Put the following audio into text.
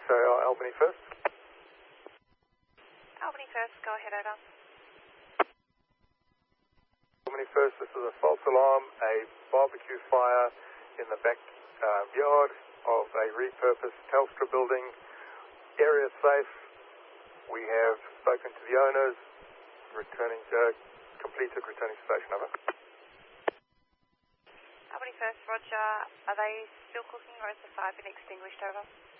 so Albany first. Albany first, go ahead, over. Albany first, this is a false alarm, a barbecue fire in the back yard of a repurposed Telstra building. Area safe. We have spoken to the owners, completed returning station, over. Albany first, roger. Are they still cooking or has the fire been extinguished, over?